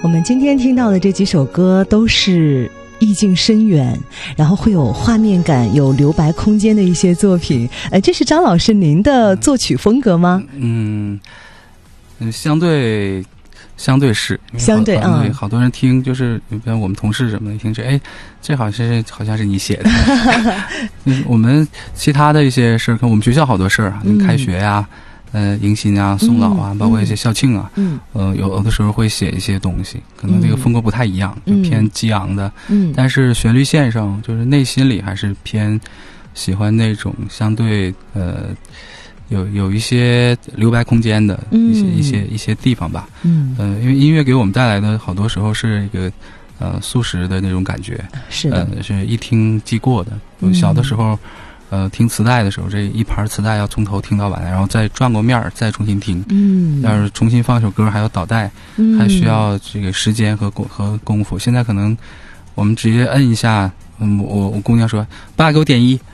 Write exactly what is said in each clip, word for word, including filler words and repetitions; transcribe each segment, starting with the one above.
我们今天听到的这几首歌都是意境深远，然后会有画面感，有留白空间的一些作品。呃，这是张老师您的作曲风格吗？ 嗯，相对相对是， 相对啊、 嗯，好多人听就是比如我们同事什么的，一听这哎，这好像是好像是你写的。嗯，我们其他的一些事儿，看我们学校好多事儿啊，嗯、开学呀、呃，迎新啊，送老啊，嗯、包括一些校庆啊，嗯，呃，有有的时候会写一些东西，可能这个风格不太一样，嗯、偏激昂的，嗯，但是旋律线上，就是内心里还是偏喜欢那种相对呃。有有一些留白空间的一些、嗯、一些一些地方吧，嗯，呃，因为音乐给我们带来的好多时候是一个呃速食的那种感觉， 是的， 呃，是一听即过的。嗯、小的时候，呃，听磁带的时候，这一盘磁带要从头听到完，然后再转过面再重新听，嗯，要是重新放一首歌还要导带，嗯，还需要这个时间和功和功夫。现在可能我们直接摁一下，嗯，我我姑娘说，爸给我点一。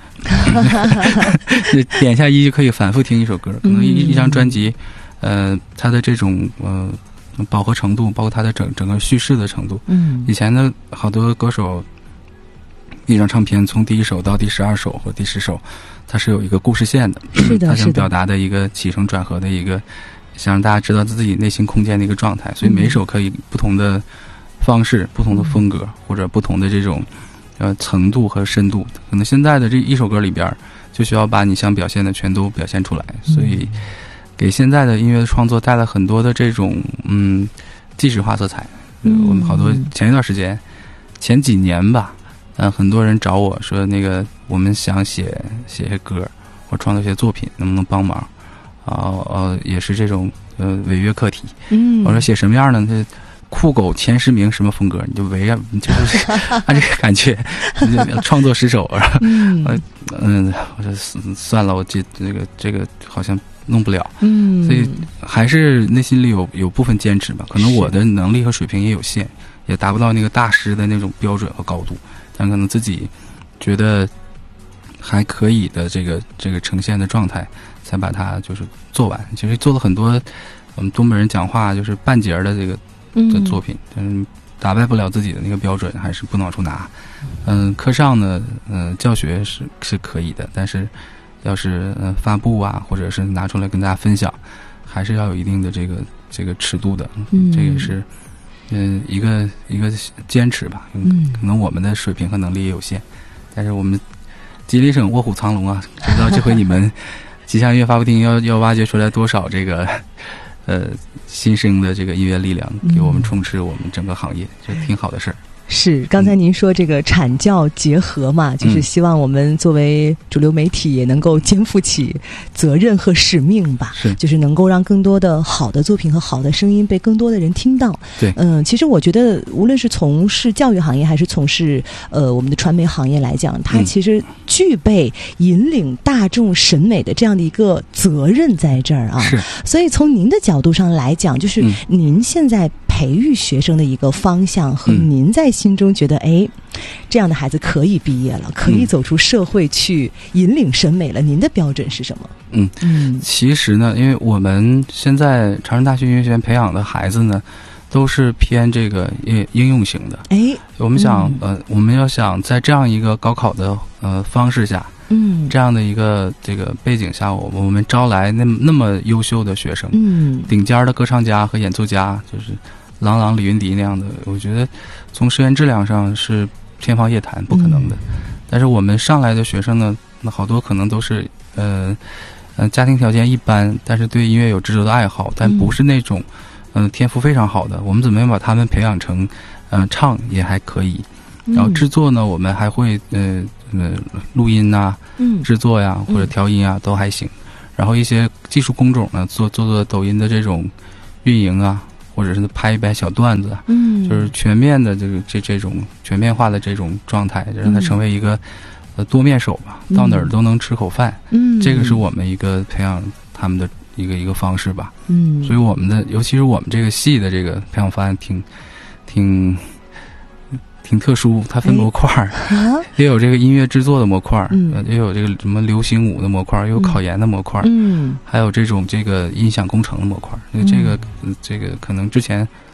点下一就可以反复听一首歌，可能一一张专辑，呃，它的这种呃饱和程度，包括它的整整个叙事的程度，嗯，以前的好多歌手，一张唱片从第一首到第十二首或第十首，它是有一个故事线的， 是的， 它想表达的一个起承转合的一个，想让大家知道自己内心空间的一个状态，所以每一首可以不同的方式、不同的风格或者不同的这种。呃，程度和深度，可能现在的这一首歌里边，就需要把你想表现的全都表现出来，所以给现在的音乐创作带来很多的这种嗯纪实化色彩。嗯、我们好多前一段时间，前几年吧，嗯、呃，很多人找我说，那个我们想写写些歌或创作一些作品，能不能帮忙？啊呃，也是这种呃违约课题。嗯，我说写什么样呢？这酷狗前十名什么风格，你就围着，你就是按这个感觉，你就创作十首。嗯，嗯，我说算了，我这这个这个好像弄不了。嗯，所以还是内心里有有部分坚持吧。可能我的能力和水平也有限，也达不到那个大师的那种标准和高度，但可能自己觉得还可以的这个这个呈现的状态，才把它就是做完。其实做了很多我们东北人讲话就是半截的这个。的作品，嗯，打败不了自己的那个标准，还是不往出拿。嗯，课上呢，呃，教学是是可以的，但是要是呃发布啊，或者是拿出来跟大家分享，还是要有一定的这个这个尺度的。嗯，这个是嗯、呃、一个一个坚持吧。嗯，可能我们的水平和能力也有限，但是我们吉林省卧虎藏龙啊，不知道这回你们吉祥音乐发布厅要要挖掘出来多少这个。呃，新生的这个音乐力量给我们充斥我们整个行业，这、嗯、挺好的事儿。 是，刚才您说这个产教结合嘛，嗯、就是希望我们作为主流媒体也能够肩负起责任和使命吧， 是， 就是能够让更多的好的作品和好的声音被更多的人听到。 对， 嗯，其实我觉得无论是从事教育行业还是从事呃我们的传媒行业来讲，它其实具备引领大众审美的这样的一个责任在这儿啊。 是， 所以从您的角度上来讲，就是您现在培育学生的一个方向和您在心中觉得哎，这样的孩子可以毕业了，可以走出社会去引领审美了，您的标准是什么？ 嗯嗯，其实呢，因为我们现在长春大学音乐学院培养的孩子呢，都是偏这个应应用型的。哎，我们想、嗯、呃，我们要想在这样一个高考的呃方式下，嗯，这样的一个这个背景下，我我们招来那那么优秀的学生，嗯，顶尖的歌唱家和演奏家，就是郎朗、李云迪那样的，我觉得从声源质量上是天方夜谭，不可能的。嗯、但是我们上来的学生呢，那好多可能都是呃呃家庭条件一般，但是对音乐有执着的爱好，但不是那种嗯、呃、天赋非常好的。我们怎么样把他们培养成嗯、呃、唱也还可以，然后制作呢，我们还会呃呃录音呐、嗯、制作呀或者调音啊都还行。然后一些技术工种呢，做做做抖音的这种运营啊。或者是拍一拍小段子，嗯，就是全面的这个这这种全面化的这种状态，让他成为一个呃多面手吧，嗯、到哪儿都能吃口饭，嗯，这个是我们一个培养他们的一个一个方式吧，嗯，所以我们的尤其是我们这个系的这个培养方案挺挺挺特殊，它分模块儿、哎，也有这个音乐制作的模块儿，嗯，也有这个什么流行舞的模块儿，也有考研的模块儿，嗯，还有这种这个音响工程的模块儿。嗯，这个这个可能之前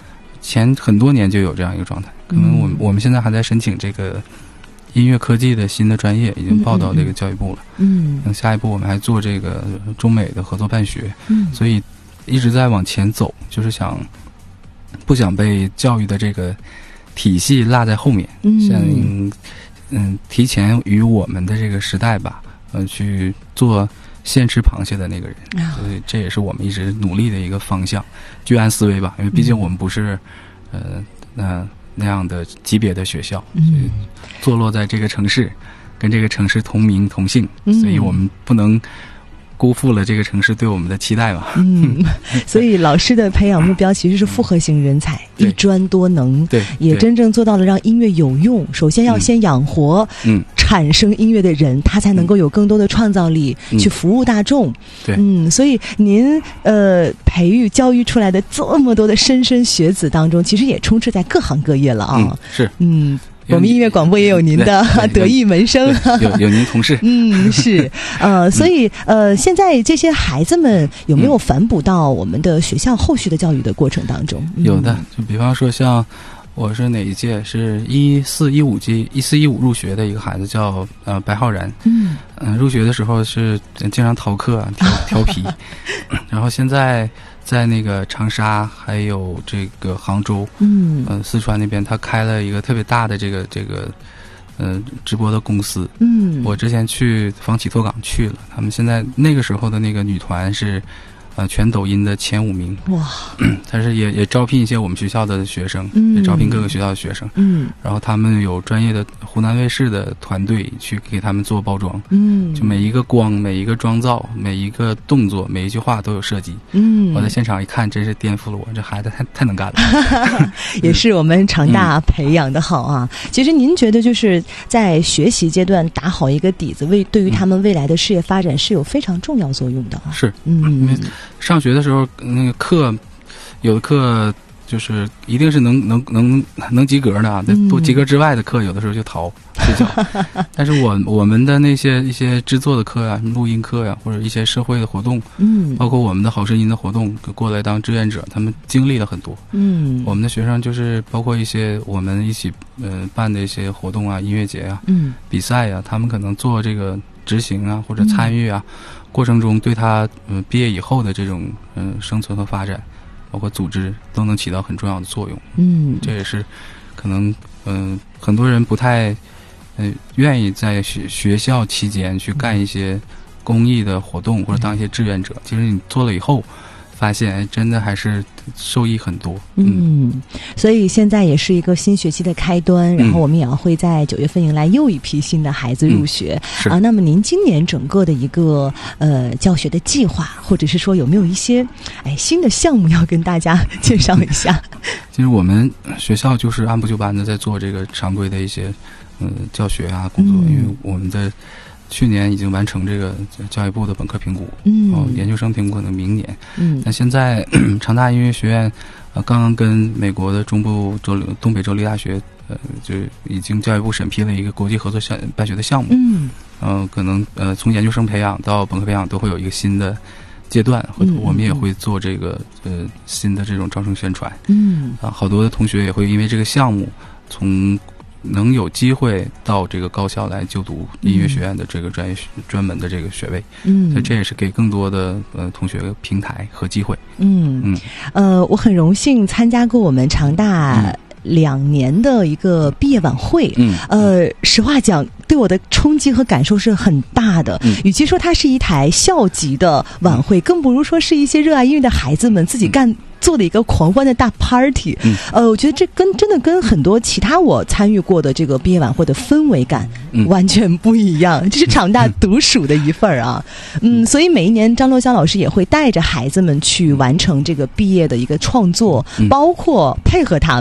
前很多年就有这样一个状态，可能我们、嗯、我们现在还在申请这个音乐科技的新的专业，已经报到这个教育部了。嗯，那下一步我们还做这个中美的合作办学。嗯，所以一直在往前走，就是想不想被教育的这个体系落在后面，嗯，想嗯提前与我们的这个时代吧，呃，去做先吃螃蟹的那个人。所以这也是我们一直努力的一个方向，居安思危吧，因为毕竟我们不是呃那那样的级别的学校，所以坐落在这个城市，跟这个城市同名同姓，所以我们不能辜负了这个城市对我们的期待嘛。 嗯，所以老师的培养目标其实是复合型人才，一专多能， 对， 也真正做到了让音乐有用。首先要先养活，嗯，产生音乐的人，他才能够有更多的创造力、嗯、去服务大众。 对， 嗯，所以您呃培育教育出来的这么多的莘莘学子当中，其实也充斥在各行各业了啊。 嗯、是， 嗯。我们音乐广播也有您的得意门生， 有有您同事。 嗯，是，呃，所以呃，现在这些孩子们有没有反哺到我们的学校后续的教育的过程当中？ 嗯、有的，就比方说像我是哪一届，是一四一五届一四一五入学的一个孩子叫呃白浩然。嗯嗯、呃，入学的时候是经常逃课啊，调调皮，然后现在。在那个长沙还有这个杭州，嗯，呃，四川那边，他开了一个特别大的这个这个，呃，直播的公司。嗯，我之前去房企拓岗去了，他们现在那个时候的那个女团是，呃，全抖音的前五名。哇！但是也也招聘一些我们学校的学生，嗯、也招聘各个学校的学生。嗯，然后他们有专业的湖南卫视的团队去给他们做包装。嗯，就每一个光、每一个妆造、每一个动作、每一句话都有设计。嗯，我在现场一看，真是颠覆了我，这孩子太太能干了。 也是我们长大培养的好啊。嗯、其实您觉得就是在学习阶段打好一个底子，为对于他们未来的事业发展是有非常重要作用的啊。 是，嗯，因为上学的时候那个课。有的课就是一定是能能能能及格的啊，多及格之外的课有的时候就逃睡觉。但是我我们的那些一些制作的课啊，录音课呀、啊，或者一些社会的活动，嗯，包括我们的好声音的活动，过来当志愿者，他们经历了很多。嗯，我们的学生就是包括一些我们一起呃办的一些活动啊，音乐节啊，嗯，比赛啊，他们可能做这个执行啊或者参与啊，嗯、过程中对他嗯、呃、毕业以后的这种嗯、呃、生存和发展。包括组织都能起到很重要的作用，嗯，这也是可能嗯、呃、很多人不太嗯、呃、愿意在学学校期间去干一些公益的活动或者当一些志愿者，其实你做了以后发现哎真的还是受益很多。 嗯，嗯所以现在也是一个新学期的开端，然后我们也要会在九月份迎来又一批新的孩子入学、嗯、啊。那么您今年整个的一个呃教学的计划，或者是说有没有一些哎新的项目要跟大家介绍一下？ 其实我们学校就是按部就班的在做这个常规的一些嗯、呃、教学啊工作、嗯，因为我们的去年已经完成这个教育部的本科评估，嗯，然后研究生评估可能明年，嗯，但现在长大音乐学院呃刚刚跟美国的中部州东北州立大学呃就已经教育部审批了一个国际合作项办学的项目，嗯，呃可能呃从研究生培养到本科培养都会有一个新的阶段，或者我们也会做这个呃新的这种招生宣传，嗯，啊好多的同学也会因为这个项目从能有机会到这个高校来就读音乐学院的这个专业专门的这个学位，嗯，所以这也是给更多的呃同学平台和机会。 嗯嗯，呃，我很荣幸参加过我们长大两年的一个毕业晚会，嗯，呃，实话讲，对我的冲击和感受是很大的。嗯，与其说它是一台校级的晚会，更不如说是一些热爱音乐的孩子们自己干。做的一个狂欢的大 party，嗯，呃，我觉得这跟真的跟很多其他我参与过的这个毕业晚会的氛围感完全不一样，嗯、这是长大独属的一份儿啊，嗯，所以每一年张洛湘老师也会带着孩子们去完成这个毕业的一个创作，嗯、包括配合他们。